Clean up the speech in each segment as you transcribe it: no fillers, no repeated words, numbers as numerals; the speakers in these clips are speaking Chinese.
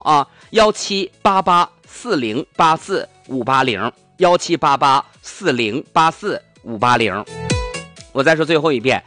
啊，1788408458017884084580。我再说最后一遍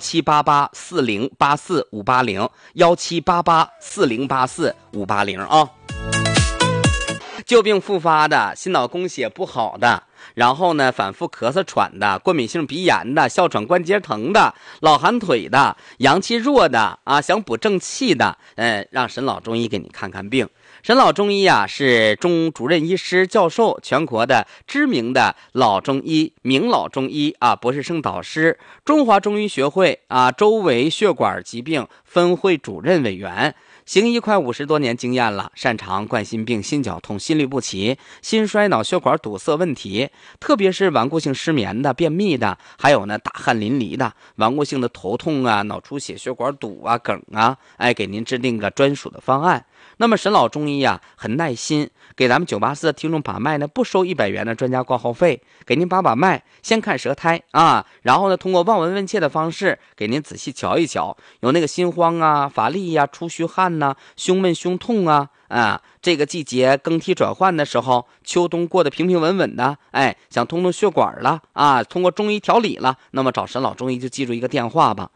，1788408458017884084580啊。旧病复发的，心脑供血不好的，然后呢反复咳嗽喘的，过敏性鼻炎的，哮喘关节疼的，老寒腿的，阳气弱的啊，想补正气的，让沈老中医给你看看病。沈老中医啊是中主任医师教授，全国的知名的老中医，名老中医啊，博士生导师，中华中医学会啊周围血管疾病分会主任委员。行医快50多年经验了，擅长冠心病、心绞痛、心律不齐、心衰、脑血管堵塞问题，特别是顽固性失眠的、便秘的，还有呢大汗淋漓的、顽固性的头痛啊、脑出血、血管堵啊、梗啊，给您制定个专属的方案。那么沈老中医啊很耐心，给咱们984的听众把脉呢，不收100元的专家挂号费，给您把脉，先看舌苔啊，然后呢通过望闻问切的方式给您仔细瞧一瞧，有那个心慌啊、乏力啊、出虚汗呐、胸闷胸痛啊，这个季节更替转换的时候，秋冬过得平平稳稳的，想通通血管了啊，通过中医调理了，那么找沈老中医就记住一个电话吧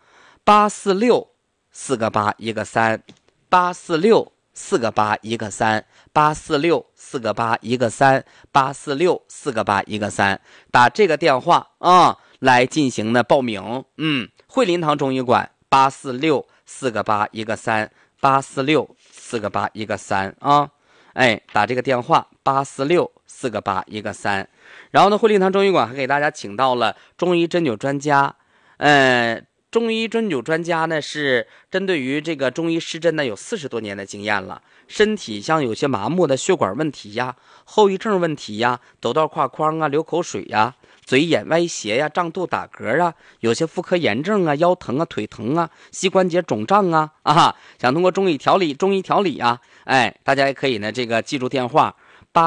，846-4个8一个3，846-4个8一个3，846-4个8一个3，打这个电话啊来进行呢报名。惠林堂中医馆846-4个8一个3，846-4个8一个3啊，打这个电话846-4个8一个3。然后呢，惠林堂中医馆还给大家请到了中医针灸专家，中医针灸专家呢是针对于这个中医施针呢有40多年的经验了，身体像有些麻木的血管问题呀、后遗症问题呀、抖到胯框啊、流口水呀、嘴眼歪斜呀、胀肚打嗝啊，有些妇科炎症啊、腰疼啊、腿疼啊、膝关节肿胀啊，想通过中医调理啊，大家也可以呢这个记住电话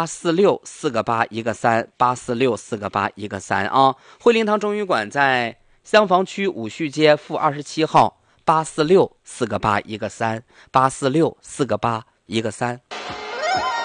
846-4个8一个3，846-4个8一个3啊。惠林堂中医馆在襄房区五序街负27号，846-4个8一个3，846-4个8一个3。